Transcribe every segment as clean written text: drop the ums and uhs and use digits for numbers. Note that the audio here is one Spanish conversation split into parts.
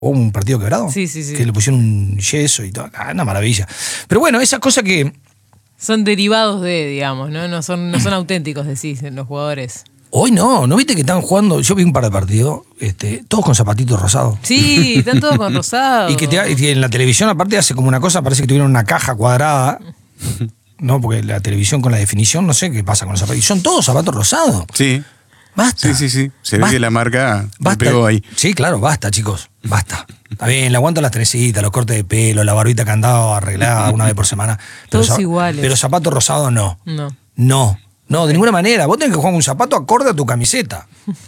¿Hubo un partido quebrado? Sí. Que le pusieron un yeso y todo. Una maravilla. Pero bueno, esa cosa que... Son derivados de, digamos, ¿no? No son auténticos, decís, los jugadores. Hoy no viste que están jugando, yo vi un par de partidos, todos con zapatitos rosados. Sí, están todos con rosados. Y que en la televisión aparte hace como una cosa, parece que tuvieron una caja cuadrada, ¿no? Porque la televisión con la definición, no sé qué pasa con los zapatos. Y son todos zapatos rosados. Sí. Basta. Sí. Se ve Basta. que la marca Basta. pegó ahí. Sí, claro, basta, chicos. Basta. Está bien, le aguanto las trencitas, los cortes de pelo, la barbita que andaba arreglada una vez por semana. Todos iguales. Pero zapatos rosados no. No. No, de ninguna manera. Vos tenés que jugar un zapato acorde a tu camiseta.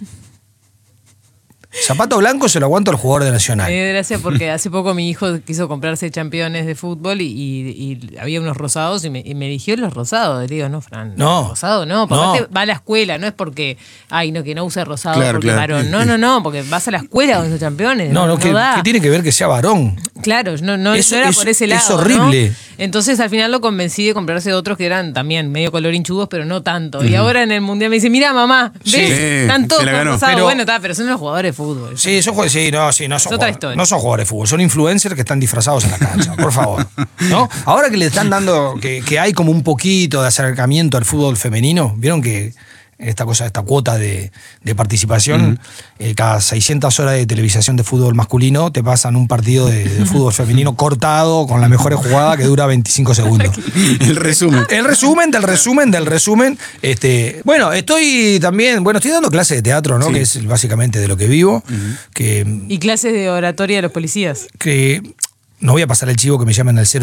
Zapato blanco se lo aguanto al jugador de Nacional. Me dio gracia porque hace poco mi hijo quiso comprarse championes de fútbol y había unos rosados y me eligió los rosados. Le digo, no, Fran, No. rosado no, porque aparte va a la escuela, no es porque, que no use rosado porque es varón. No, porque vas a la escuela con esos championes. No, ¿qué tiene que ver que sea varón? Claro, no era por ese lado. Es horrible. ¿no? Entonces al final lo convencí de comprarse otros que eran también medio colorinchudos, pero no tanto. Y ahora en el Mundial me dice, mira mamá, ¿ves? Sí, Están todos con rosados. Pero, bueno, pero son los jugadores de fútbol. Sí, no son jugadores de fútbol, son influencers que están disfrazados en la cancha, por favor. ¿No? Ahora que le están dando, que hay como un poquito de acercamiento al fútbol femenino, vieron que esta cuota de participación, cada 600 horas de televisación de fútbol masculino te pasan un partido de fútbol femenino cortado con la mejor jugada que dura 25 segundos. El resumen. El resumen del resumen. Bueno, estoy dando clases de teatro, ¿no? Sí. Que es básicamente de lo que vivo. Y clases de oratoria de los policías. Que no voy a pasar el chivo que me llamen al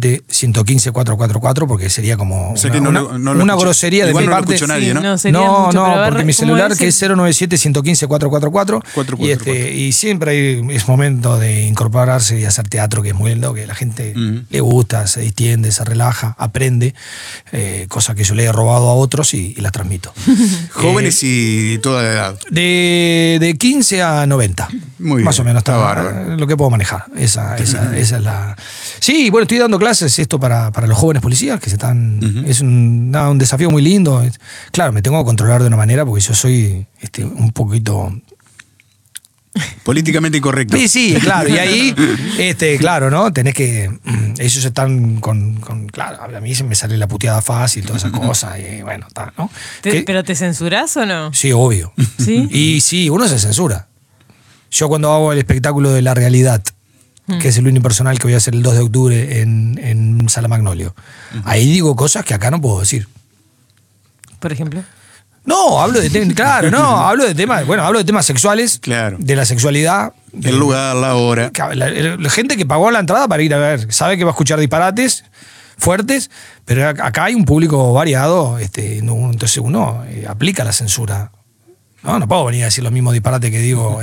097-115-444 porque sería como una grosería de mi no parte. Lo escuchó nadie, ¿no? No, porque mi celular que es 097-115-444 y siempre es momento de incorporarse y hacer teatro, que es muy lindo, que la gente le gusta, se distiende, se relaja, aprende, cosa que yo le he robado a otros y las transmito. Jóvenes y toda la edad. De 15 a 90. Muy bien, más o menos está bárbaro. lo que puedo manejar. Esa es la... Sí, bueno, estoy dando clases esto para los jóvenes policías que se están... Es un desafío muy lindo. Claro, me tengo que controlar de una manera porque yo soy un poquito... Políticamente incorrecto. Sí, claro. Y ahí, claro, ¿no? Tenés que... Ellos están claro, a mí se me sale la puteada fácil, toda esa cosa, y bueno, está, ¿no? ¿Pero te censurás o no? Sí, obvio. ¿Sí? Y sí, uno se censura. Yo cuando hago el espectáculo de La Realidad, que es el unipersonal que voy a hacer el 2 de octubre en Sala Magnolio, ahí digo cosas que acá no puedo decir. ¿Por ejemplo? No, hablo de temas sexuales, claro. De la sexualidad. El lugar, la hora. La gente que pagó la entrada para ir a ver, sabe que va a escuchar disparates fuertes, pero acá hay un público variado, entonces uno aplica la censura. No puedo venir a decir los mismos disparates que digo,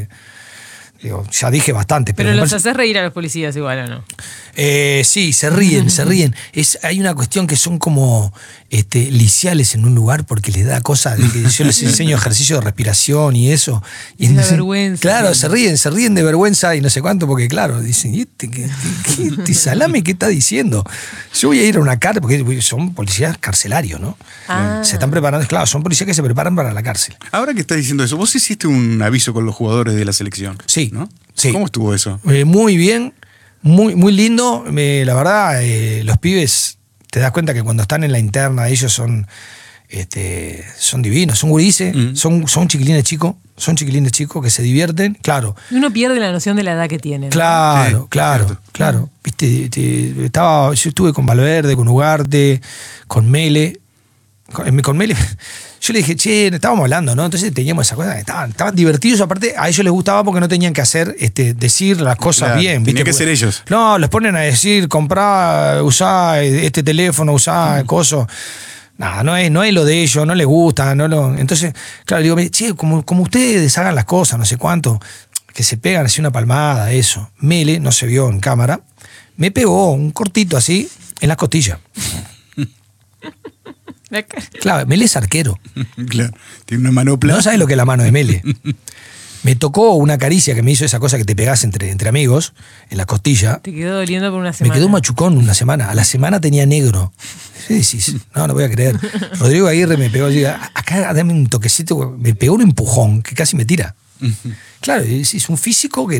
ya dije bastante. Pero los haces reír a los policías igual, ¿o no? Sí, se ríen. Hay una cuestión que son como liciales en un lugar porque les da cosa de que yo les enseño ejercicio de respiración y eso. Y la vergüenza. Claro, se ríen de vergüenza y no sé cuánto, porque claro, dicen, ¿y qué salame qué está diciendo? Yo voy a ir a una cárcel, porque son policías carcelarios, ¿no? Se están preparando, claro, son policías que se preparan para la cárcel. Ahora que estás diciendo eso, vos hiciste un aviso con los jugadores de la selección. Sí. ¿No? Sí. ¿Cómo estuvo eso? Muy bien, muy lindo. La verdad, los pibes, te das cuenta que cuando están en la interna, ellos son divinos, son gurises, son chiquilines chicos que se divierten, claro. Uno pierde la noción de la edad que tiene, ¿no? Claro. Viste, yo estuve con Valverde, con Ugarte, con Mele. Con Mele, yo le dije, estábamos hablando, ¿no? Entonces teníamos esa cosa, estaban divertidos, aparte a ellos les gustaba porque no tenían que hacer, decir las cosas bien, ¿viste? Tenían que ser ellos. No, los ponen a decir, comprá, usá este teléfono, usá coso. Nada, no es lo de ellos, no les gusta, entonces, claro, digo, como ustedes hagan las cosas, no sé cuánto, que se pegan así una palmada, eso. Mele, no se vio en cámara, me pegó un cortito así en las costillas. Claro, Mele es arquero. Claro, tiene una manopla. No sabes lo que es la mano de Mele. Me tocó una caricia que me hizo esa cosa que te pegás entre amigos, en la costilla. Te quedó doliendo por una semana. Me quedó machucón una semana. A la semana tenía negro. ¿Qué decís? No voy a creer. Rodrigo Aguirre me pegó, acá dame un toquecito, me pegó un empujón que casi me tira. Claro, es un físico que